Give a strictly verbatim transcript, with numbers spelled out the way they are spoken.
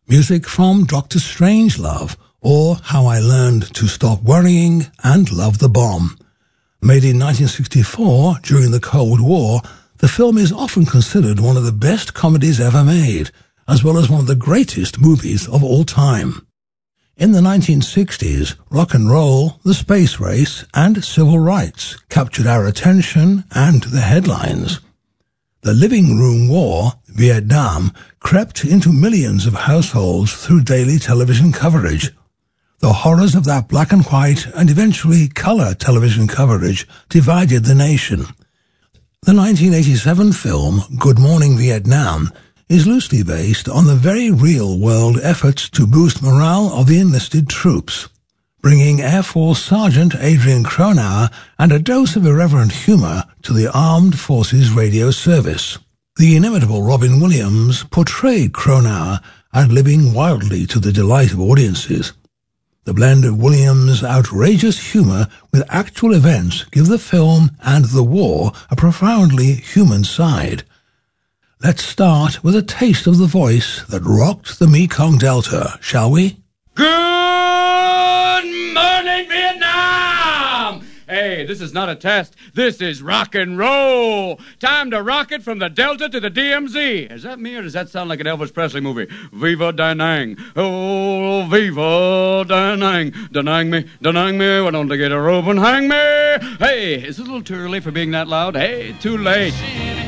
music from Doctor Strangelove, or How I Learned to Stop Worrying and Love the Bomb. Made in nineteen sixty-four during the Cold War, the film is often considered one of the best comedies ever made, as well as one of the greatest movies of all time. In the nineteen sixties, rock and roll, the space race, and civil rights captured our attention and the headlines. The living room war, Vietnam, crept into millions of households through daily television coverage. The horrors of that black and white and eventually color television coverage divided the nation. The nineteen eighty-seven film Good Morning Vietnam is loosely based on the very real-world efforts to boost morale of the enlisted troops, bringing Air Force Sergeant Adrian Cronauer and a dose of irreverent humor to the Armed Forces radio service. The inimitable Robin Williams portrayed Cronauer, ad-libbing wildly to the delight of audiences. The blend of Williams' outrageous humor with actual events give the film and the war a profoundly human side. Let's start with a taste of the voice that rocked the Mekong Delta, shall we? Good morning, Vietnam! Hey, this is not a test. This is rock and roll. Time to rock it from the Delta to the D M Z. Is that me or does that sound like an Elvis Presley movie? Viva Da Nang. Oh, Viva Da Nang. Da Nang me, Da Nang me. Why don't they get a rope and hang me? Hey, is it a little too early for being that loud? Hey, too late.